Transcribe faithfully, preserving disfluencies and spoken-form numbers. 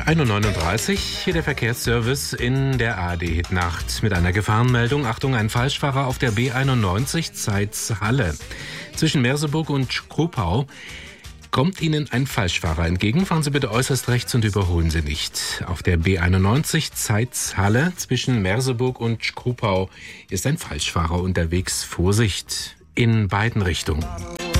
ein Uhr neununddreißig, hier der Verkehrsservice in der A R D-Hitnacht mit einer Gefahrenmeldung. Achtung, ein Falschfahrer auf der B einundneunzig Zeitz-Halle. Zwischen Merseburg und Schkopau kommt Ihnen ein Falschfahrer entgegen. Fahren Sie bitte äußerst rechts und überholen Sie nicht. Auf der B einundneunzig Zeitz-Halle zwischen Merseburg und Schkopau ist ein Falschfahrer unterwegs. Vorsicht in beiden Richtungen.